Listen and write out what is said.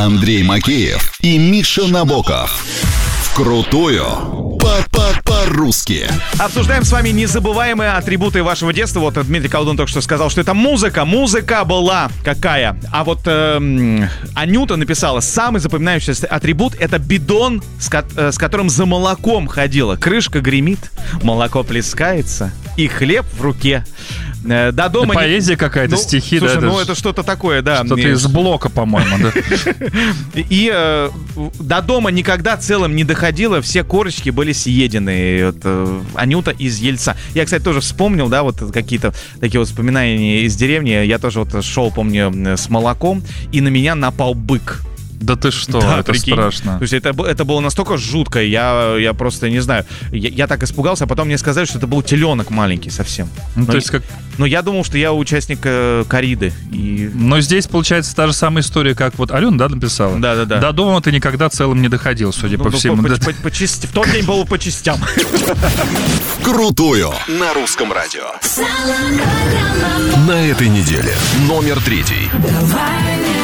Андрей Макеев и Миша Набоков. Вкрутую по-русски. Обсуждаем с вами незабываемые атрибуты вашего детства. Вот Дмитрий Колдун только что сказал, что это музыка. Музыка была какая. А вот Анюта написала, самый запоминающийся атрибут — это бидон, с которым за молоком ходила. Крышка гремит, молоко плескается и хлеб в руке. До дома... Поэзия какая-то, стихи, слушай, да? это что-то такое, да. Что-то из Блока, по-моему, да? И до дома никогда целым не доходило, все корочки были съедены. Вот, Анюта из Ельца. Я, кстати, тоже вспомнил, да, вот какие-то такие вот воспоминания из деревни. Я тоже вот шел, помню, с молоком, и на меня напал бык. Да ты что, да, это прикинь. страшно. То есть это было настолько жутко, я просто не знаю. Я так испугался, а потом мне сказали, что это был теленок маленький совсем. Ну, то есть как... Но я думал, что я участник кориды. И... Но здесь получается та же самая история, как вот Алена, да, написала? Да. До дома ты никогда целым не доходил, судя по всему. В тот день было по частям. Крутую на русском радио. На этой неделе номер 3. Давай